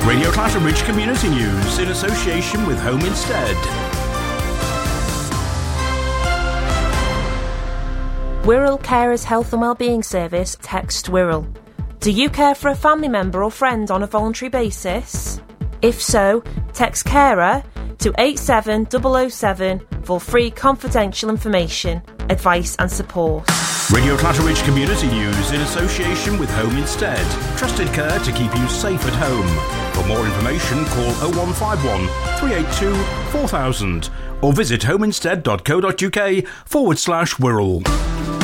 Radio Clatterbridge Community News in association with Home Instead. Wirral Carers Health and Wellbeing Service. Text Wirral. Do you care for a family member or friend on a voluntary basis? If so, text carer to 87007 for free confidential information, advice and support. Radio Clatterbridge Community News in association with Home Instead. Trusted care to keep you safe at home. For more information, call 0151 382 4000 or visit homeinstead.co.uk/Wirral.